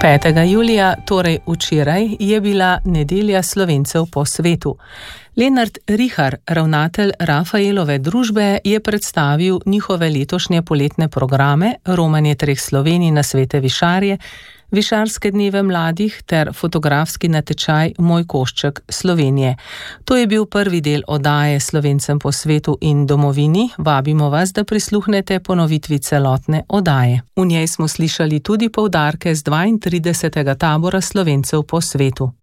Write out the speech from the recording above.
5. julija, torej včeraj, je bila nedelja Slovencev po svetu. Lenart Rihar, ravnatelj Rafaelove družbe, je predstavil njihove letošnje poletne programe, romanje 3 Slovenij na Svete višarje, višarske dneve mladih ter fotografski natečaj Moj košček Slovenije. To je bil prvi del oddaje Slovencem po svetu in domovini. Vabimo vas, da prisluhnete ponovitvi celotne oddaje. V njej smo slišali tudi poudarke z 32. tabora Slovencev po svetu.